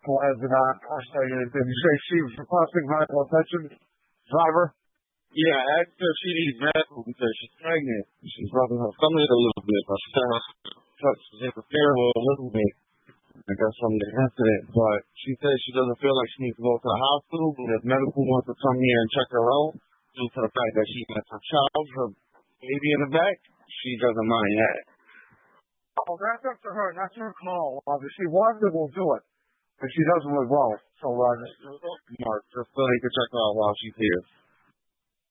medical as an per se. Did you say she was requesting medical attention, driver? Yeah, I asked her if she needs medical because she's pregnant. She's rubbing her stomach a little bit. But she said her touch was interfering a little bit. I guess from the incident. But she said she doesn't feel like she needs to go to the hospital. But if medical wants to come here and check her out, due to the fact that she has her child, her baby in the back, she doesn't mind that. Oh, that's up to her. That's her call. If she wants it, we'll do it. But she doesn't live well. So, just so they can check her out while she's here.